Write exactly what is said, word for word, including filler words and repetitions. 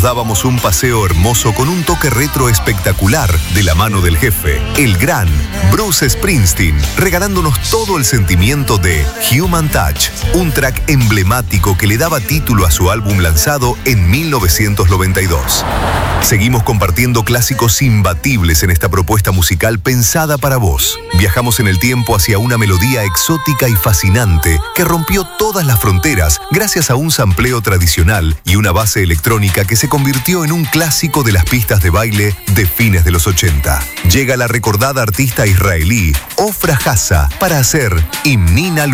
dábamos un paseo hermoso con un toque retro espectacular de la mano del jefe, el gran Bruce Springsteen, regalándonos todo el sentimiento de Human Touch, un track emblemático que le daba título a su álbum lanzado en mil novecientos noventa y dos. Seguimos compartiendo clásicos imbatibles en esta propuesta musical pensada para vos. Viajamos en el tiempo hacia una melodía exótica y fascinante que rompió todas las fronteras gracias a un sampleo tradicional y una base electrónica que se convirtió en un clásico de las pistas de baile de fines de los ochenta. Llega la recordada artista israelí Ofra Haza para hacer Himnina